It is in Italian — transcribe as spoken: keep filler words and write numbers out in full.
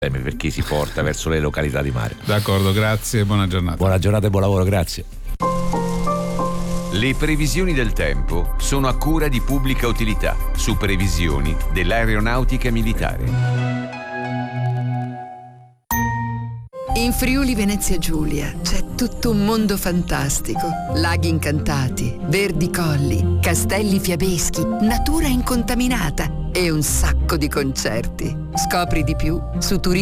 per chi si porta verso le località di mare. D'accordo, grazie, buona giornata. Buona giornata e buon lavoro, grazie. Le previsioni del tempo sono a cura di Pubblica Utilità, su previsioni dell'aeronautica militare. In Friuli Venezia Giulia c'è tutto un mondo fantastico. Laghi incantati, verdi colli, castelli fiabeschi, natura incontaminata e un sacco di concerti. Scopri di più su turismo